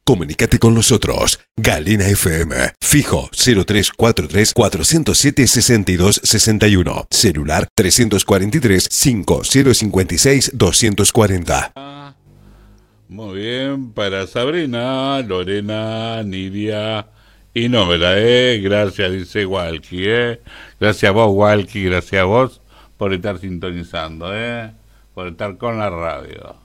Comunícate con nosotros. Galena FM. Fijo 0343 407 6261. Celular 343 5056 240. Muy bien, para Sabrina, Lorena, Nidia y Novela, gracias, dice Walkie, gracias a vos, Walkie, gracias a vos por estar sintonizando, por estar con la radio.